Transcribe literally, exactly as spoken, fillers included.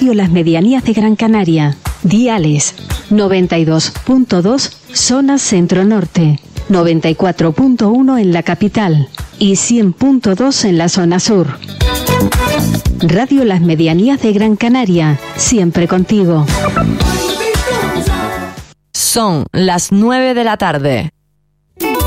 Radio Las Medianías de Gran Canaria. Diales noventa y dos punto dos zona centro-norte, noventa y cuatro punto uno en la capital y cien punto dos en la zona sur. Radio Las Medianías de Gran Canaria, siempre contigo. Son las nueve de la tarde.